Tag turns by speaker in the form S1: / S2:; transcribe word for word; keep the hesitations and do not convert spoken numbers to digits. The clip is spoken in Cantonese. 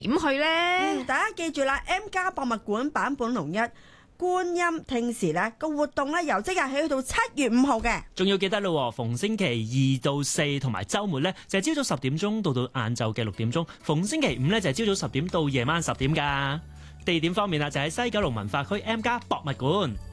S1: 點去呢？
S2: 嗯，大家記住啦 ，M+ 博物館版本龍一觀音聽時咧個活動咧由即日起去到七月五號嘅。
S3: 仲要記得咯，逢星期二到四同埋週末咧就係朝早十點鐘到到晏晝嘅六點鐘，逢星期五咧就係朝早十點到夜晚十點㗎。地點方面啊，就喺西九龍文化區 M+ 博物館。